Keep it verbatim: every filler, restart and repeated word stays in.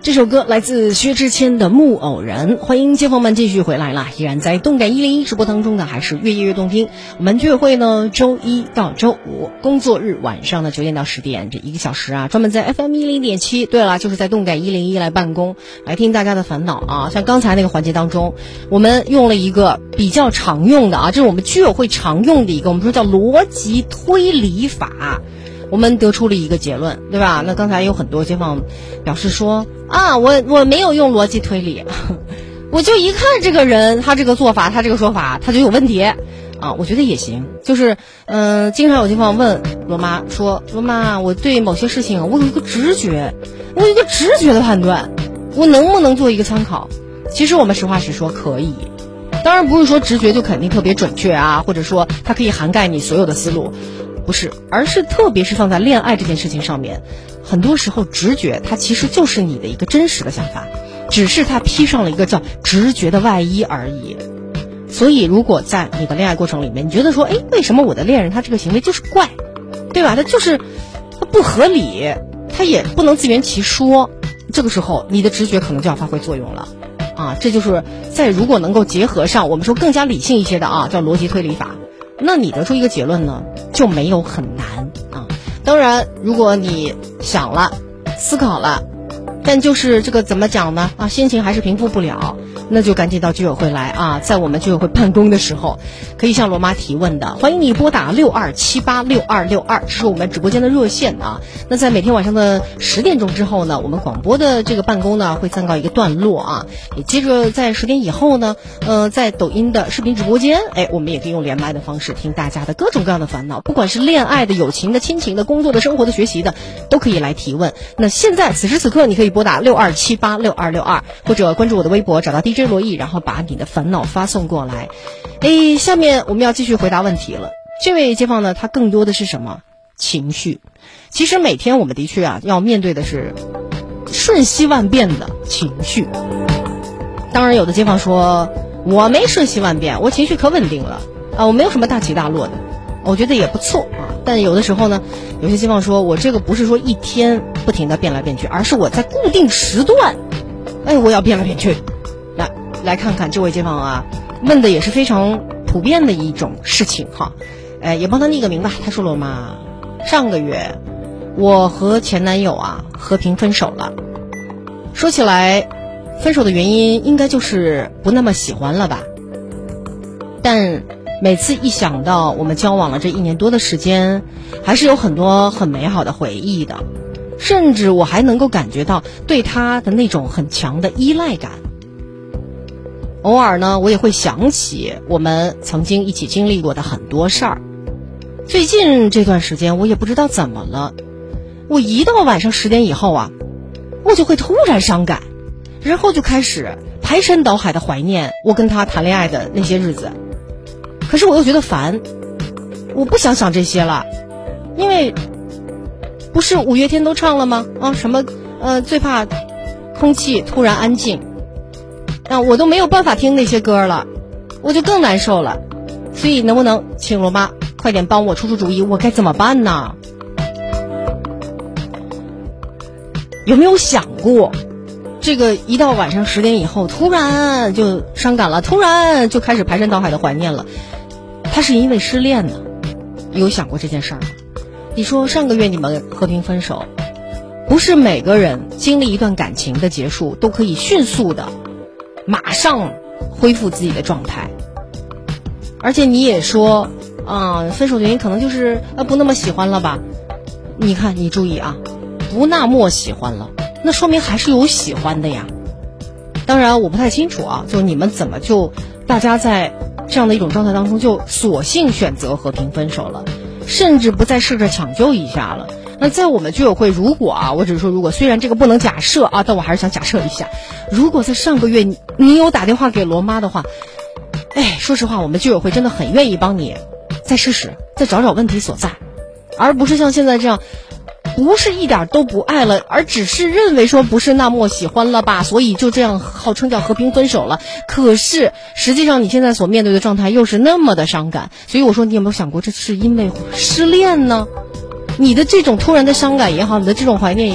这首歌来自薛之谦的《木偶人》，欢迎街坊们继续回来了，依然在动感一零一直播当中的还是越夜越动听。我们居委会呢，周一到周五工作日晚上的九点到十点这一个小时啊，专门在 F M 一零点七，对了，就是在动感一零一来办公，来听大家的烦恼啊。像刚才那个环节当中，我们用了一个比较常用的啊，这是我们居委会常用的一个，我们说叫逻辑推理法。我们得出了一个结论，对吧？那刚才有很多街坊表示说啊，我我没有用逻辑推理，我就一看这个人，他这个做法，他这个说法，他就有问题啊。我觉得也行，就是嗯、呃，经常有街坊问罗妈说，罗妈，我对某些事情我有一个直觉，我有一个直觉的判断，我能不能做一个参考？其实我们实话实说，可以。当然不是说直觉就肯定特别准确啊，或者说它可以涵盖你所有的思路。不是，而是特别是放在恋爱这件事情上面，很多时候直觉它其实就是你的一个真实的想法，只是它披上了一个叫直觉的外衣而已。所以如果在你的恋爱过程里面，你觉得说，哎，为什么我的恋人他这个行为就是怪，对吧？他就是他不合理，他也不能自圆其说，这个时候你的直觉可能就要发挥作用了啊。这就是在如果能够结合上我们说更加理性一些的啊，叫逻辑推理法，那你得出一个结论呢，就没有很难啊。当然，如果你想了、思考了，但就是这个怎么讲呢？啊，心情还是平复不了，那就赶紧到居委会来啊！在我们居委会办公的时候，可以向罗妈提问的。欢迎你拨打六二七八六二六二，这是我们直播间的热线啊。那在每天晚上的十点钟之后呢，我们广播的这个办公呢会暂告一个段落啊。也接着在十点以后呢，呃，在抖音的视频直播间，哎，我们也可以用连麦的方式听大家的各种各样的烦恼，不管是恋爱的、友情的、亲情的、工作的、生活的、学习的，都可以来提问。那现在此时此刻，你可以拨打六二七八六二六二，或者关注我的微博，找到 D J 罗毅，然后把你的烦恼发送过来。哎，下面我们要继续回答问题了。这位街坊呢，他更多的是什么？情绪。其实每天我们的确啊，要面对的是瞬息万变的情绪。当然，有的街坊说，我没瞬息万变，我情绪可稳定了啊，我没有什么大起大落的，我觉得也不错啊。但有的时候呢，有些街坊说，我这个不是说一天不停的变来变去，而是我在固定时段，哎，我要变来变去。来来看看这位街坊啊，问的也是非常普遍的一种事情哈，哎，也帮他匿个名吧。他说了嘛，上个月我和前男友啊和平分手了。说起来，分手的原因应该就是不那么喜欢了吧。但每次一想到我们交往了这一年多的时间，还是有很多很美好的回忆的，甚至我还能够感觉到对他的那种很强的依赖感。偶尔呢，我也会想起我们曾经一起经历过的很多事儿。最近这段时间我也不知道怎么了，我一到晚上十点以后啊，我就会突然伤感，然后就开始排山倒海的怀念我跟他谈恋爱的那些日子。可是我又觉得烦，我不想想这些了，因为不是五月天都唱了吗？啊，什么呃，最怕空气突然安静，啊，我都没有办法听那些歌了，我就更难受了。所以能不能请罗妈快点帮我出出主意，我该怎么办呢？有没有想过，这个一到晚上十点以后，突然就伤感了，突然就开始排山倒海的怀念了，他是因为失恋呢？有想过这件事儿吗？你说上个月你们和平分手，不是每个人经历一段感情的结束都可以迅速的马上恢复自己的状态。而且你也说啊、呃，分手的原因可能就是呃不那么喜欢了吧。你看，你注意啊，不那么喜欢了，那说明还是有喜欢的呀。当然我不太清楚啊，就你们怎么就大家在这样的一种状态当中就索性选择和平分手了，甚至不再试着抢救一下了。那在我们居委会，如果啊，我只是说如果，虽然这个不能假设啊，但我还是想假设一下，如果在上个月你你有打电话给罗妈的话，哎，说实话，我们居委会真的很愿意帮你再试试，再找找问题所在，而不是像现在这样，不是一点都不爱了，而只是认为说不是那么喜欢了吧，所以就这样号称叫和平分手了。可是实际上你现在所面对的状态又是那么的伤感，所以我说你有没有想过，这是因为失恋呢？你的这种突然的伤感也好，你的这种怀念也好，